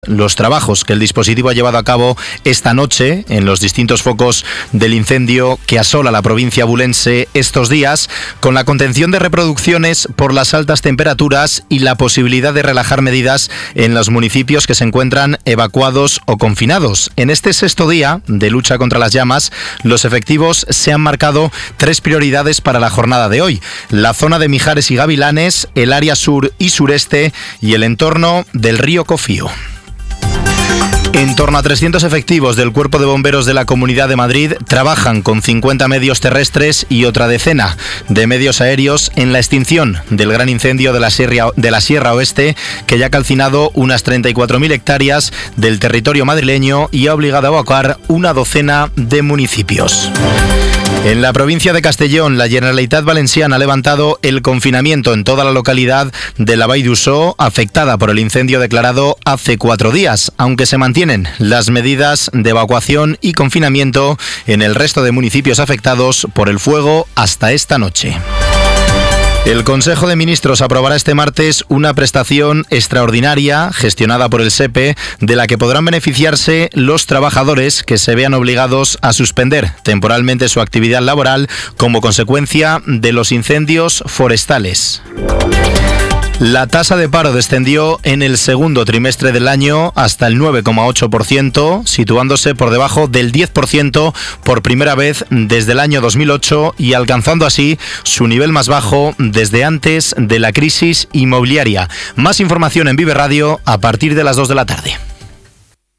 Los trabajos que el dispositivo ha llevado a cabo esta noche en los distintos focos del incendio que asola la provincia abulense estos días, con la contención de reproducciones por las altas temperaturas y la posibilidad de relajar medidas en los municipios que se encuentran evacuados o confinados. En este sexto día de lucha contra las llamas, los efectivos se han marcado 3 prioridades para la jornada de hoy: la zona de Mijares y Gavilanes, el área sur y sureste y el entorno del río Cofío. En torno a 300 efectivos del Cuerpo de Bomberos de la Comunidad de Madrid trabajan con 50 medios terrestres y otra decena de medios aéreos en la extinción del gran incendio de la Sierra Oeste, que ya ha calcinado unas 34.000 hectáreas del territorio madrileño y ha obligado a evacuar una docena de municipios. En la provincia de Castellón, la Generalitat Valenciana ha levantado el confinamiento en toda la localidad de la Vall d'Uixó, afectada por el incendio declarado hace 4 días, aunque se mantienen las medidas de evacuación y confinamiento en el resto de municipios afectados por el fuego hasta esta noche. El Consejo de Ministros aprobará este martes una prestación extraordinaria gestionada por el SEPE, de la que podrán beneficiarse los trabajadores que se vean obligados a suspender temporalmente su actividad laboral como consecuencia de los incendios forestales. La tasa de paro descendió en el segundo trimestre del año hasta el 9,8%, situándose por debajo del 10% por primera vez desde el año 2008 y alcanzando así su nivel más bajo desde antes de la crisis inmobiliaria. Más información en Vive Radio a partir de las 2 de la tarde.